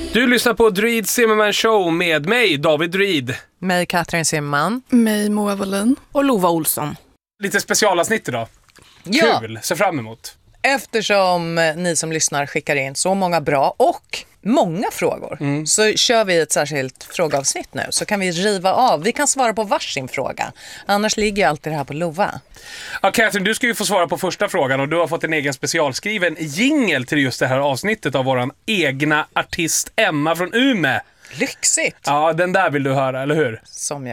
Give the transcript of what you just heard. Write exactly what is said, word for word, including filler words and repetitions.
Du lyssnar på Druid Zimmerman Show med mig, David Druid. Mig, Katrin Zimmerman. Mig, Moa Wallin. Och Lova Olsson. Lite specialavsnitt idag. Ja. Kul, se fram emot. Eftersom ni som lyssnar skickar in så många bra och många frågor mm. så kör vi ett särskilt frågeavsnitt nu. Så kan vi riva av. Vi kan svara på varsin fråga. Annars ligger ju alltid det här på Lova. Ja, Katrin, du ska ju få svara på första frågan och du har fått en egen specialskriven jingle till just det här avsnittet av våran egna artist Emma från Umeå. Lyxigt! Ja, den där vill du höra, eller hur? Som